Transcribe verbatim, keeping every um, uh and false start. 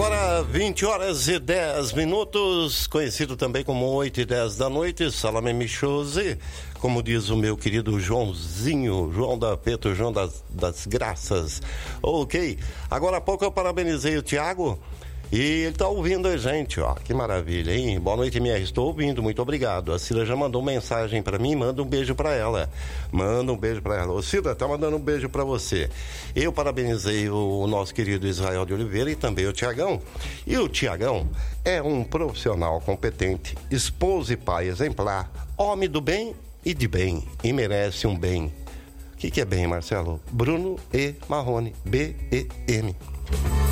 Agora vinte horas e dez minutos, conhecido também como oito e dez da noite, Salame Michose, como diz o meu querido Joãozinho, João da Peto, João das, das Graças. Ok, agora há pouco eu parabenizei o Tiago e ele tá ouvindo a gente, ó, que maravilha, hein? Boa noite, minha, estou ouvindo, muito obrigado. A Cida já mandou mensagem pra mim, manda um beijo pra ela, manda um beijo pra ela. Ô Cida, tá mandando um beijo pra você. Eu parabenizei o nosso querido Israel de Oliveira e também o Tiagão. E o Tiagão é um profissional competente, esposo e pai exemplar, homem do bem e de bem, e merece um bem. O que que é bem, Marcelo? Bruno e Marrone, B E M.